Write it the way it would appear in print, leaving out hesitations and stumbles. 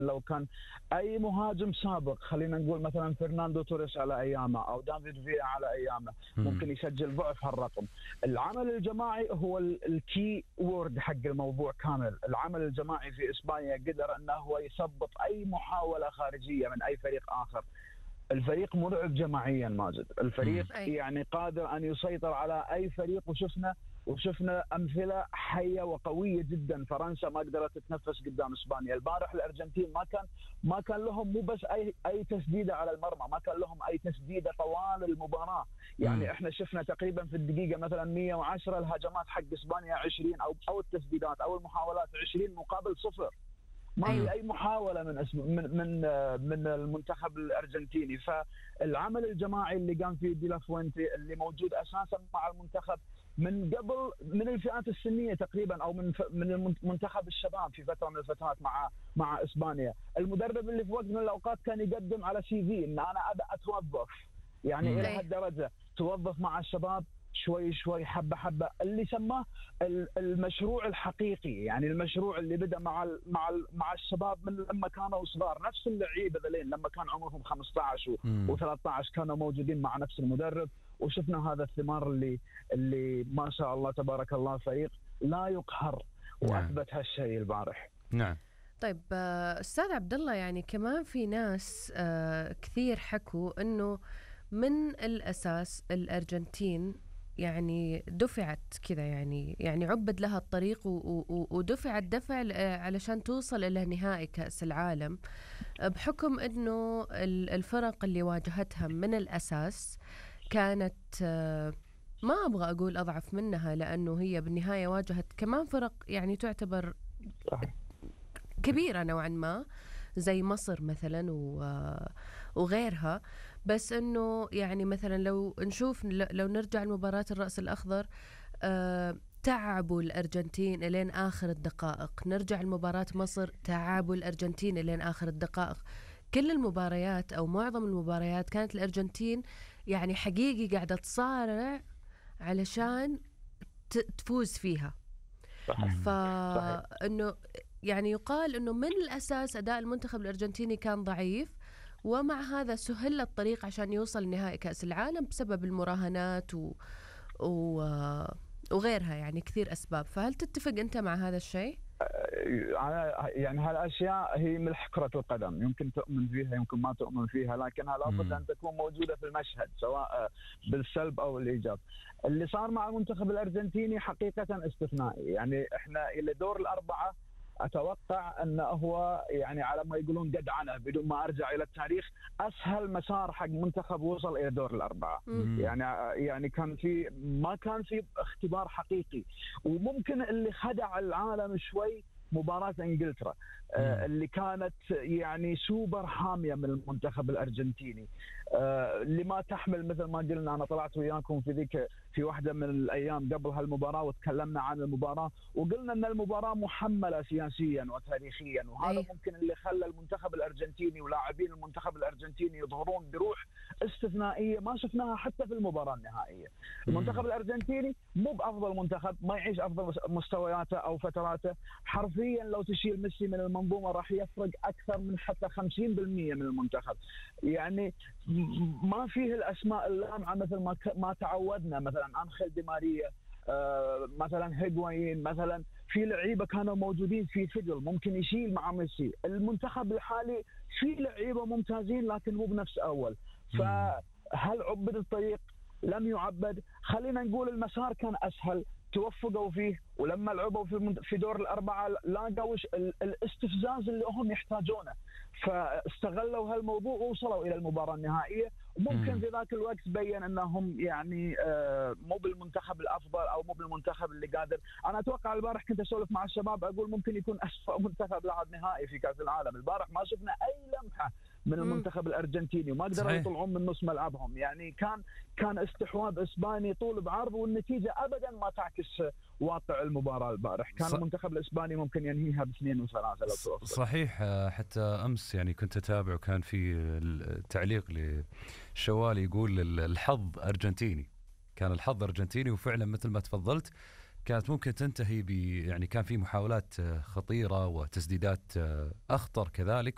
لو كان اي مهاجم سابق، خلينا نقول مثلا فرناندو توريس على ايامه او دافيد فيا على ايامه، ممكن يسجل ضعف هالرقم. العمل الجماعي هو الكي وورد حق الموضوع كامل. العمل الجماعي في اسبانيا قدر انه هو يثبط اي محاوله خارجيه من اي فريق اخر. الفريق مرعب جماعيا ماجد، الفريق يعني قادر ان يسيطر على اي فريق، وشفنا امثله حيه وقويه جدا. فرنسا ما قدرت تتنفس قدام اسبانيا. البارح الارجنتين ما كان لهم مو بس اي تسديده على المرمى، ما كان لهم اي تسديده طوال المباراه. يعني احنا شفنا تقريبا في الدقيقه مثلا 110 الهجمات حق اسبانيا 20 او التسديدات او المحاولات 20 مقابل 0. ما في اي محاوله من المنتخب الارجنتيني. فالعمل الجماعي اللي قام فيه دي لا فوينتي، اللي موجود اساسا مع المنتخب من قبل، من الفئات السنيه تقريبا، او من منتخب الشباب في فتره من الفترات مع اسبانيا. المدرب اللي في وقت من الاوقات كان يقدم على سي في ان انا ابى اتوظف، يعني الى هالدرجه توظف مع الشباب شوي شوي حبه حبه، اللي سماه المشروع الحقيقي. يعني المشروع اللي بدا مع الشباب من لما كانوا صغار، نفس اللعيبه ذلين لما كان عمرهم 15 و13 كانوا موجودين مع نفس المدرب، وشفنا هذا الثمار اللي ما شاء الله تبارك الله فريق لا يقهر، واثبت هالشيء البارح. نعم. طيب استاذ عبد الله، يعني كمان في ناس كثير حكوا انه من الاساس الارجنتين يعني دفعت كذا، يعني عبد لها الطريق ودفعت دفع علشان توصل إلى نهائي كأس العالم، بحكم أنه الفرق اللي واجهتها من الأساس كانت ما أبغى أقول أضعف منها، لأنه هي بالنهاية واجهت كمان فرق يعني تعتبر كبيرة نوعا ما زي مصر مثلا وغيرها. بس انه يعني مثلا لو نشوف، لو نرجع لمباراة الرأس الأخضر، تعبوا الأرجنتين إلين آخر الدقائق. نرجع لمباراة مصر، تعبوا الأرجنتين إلين آخر الدقائق. كل المباريات أو معظم المباريات كانت الأرجنتين يعني حقيقي قاعدة تصارع علشان تفوز فيها. فإنه يعني يقال إنه من الأساس أداء المنتخب الأرجنتيني كان ضعيف، ومع هذا سهل الطريق عشان يوصل نهائي كأس العالم بسبب المراهنات وغيرها، يعني كثير أسباب. فهل تتفق أنت مع هذا الشيء؟ يعني هالأشياء هي ملح كرة القدم، يمكن تؤمن فيها يمكن ما تؤمن فيها، لكنها لابد أن تكون موجودة في المشهد سواء بالسلب أو الإيجاب. اللي صار مع المنتخب الأرجنتيني حقيقة استثنائي. يعني إحنا إلى دور الأربعة أتوقع أنه هو يعني على ما يقولون جدعنة بدون ما أرجع إلى التاريخ أسهل مسار حق منتخب وصل إلى دور الأربعة. يعني ما كان في اختبار حقيقي. وممكن اللي خدع العالم شوي مباراة انجلترا اللي كانت يعني سوبر حامية من المنتخب الارجنتيني، لما تحمل مثل ما قلنا. انا طلعت وياكم في واحدة من الايام قبل هالمباراة وتكلمنا عن المباراة، وقلنا ان المباراة محملة سياسيا وتاريخيا، وهذا ممكن اللي خلى المنتخب الارجنتيني ولاعبين المنتخب الارجنتيني يظهرون بروح استثنائية ما شفناها حتى في المباراة النهائية. المنتخب الارجنتيني مو بافضل منتخب، ما يعيش افضل مستوياته او فتراته. حرفيا لو تشيل ميسي من المنظومة راح يفرق أكثر من حتى 50% من المنتخب. يعني ما فيه الأسماء اللامعة مثل ما تعودنا، مثلا أنخيل دي ماريا، مثلا هيغوايين، مثلا في لعيبة كانوا موجودين في ثقل ممكن يشيل مع ميسي. المنتخب الحالي في لعيبة ممتازين لكن مو بنفس أول. فهل عبد الطريق؟ لم يعبد. خلينا نقول المسار كان أسهل، توفقوا فيه، ولما لعبوا في دور الأربعة لاقوا الاستفزاز اللي هم يحتاجونه، فاستغلوا هالموضوع ووصلوا إلى المباراة النهائية. وممكن في ذاك الوقت بين أنهم يعني مو بالمنتخب الأفضل أو مو بالمنتخب اللي قادر. أنا أتوقع البارح كنت أسولف مع الشباب أقول ممكن يكون أسوأ منتخب لعب نهائي في كأس العالم. البارح ما شفنا أي لمحة من المنتخب الارجنتيني، وما قدروا يطلعون من نص ملعبهم. يعني كان استحواذ اسباني طول بعرض، والنتيجه ابدا ما تعكس واقع المباراه البارح. كان المنتخب الاسباني ممكن ينهيها ب2 و3 لو توفق. صحيح. حتى امس يعني كنت اتابع وكان في تعليق للشوالي يقول الحظ ارجنتيني، كان الحظ ارجنتيني، وفعلا مثل ما تفضلت كانت ممكن تنتهي يعني كان في محاولات خطيره وتسديدات اخطر كذلك،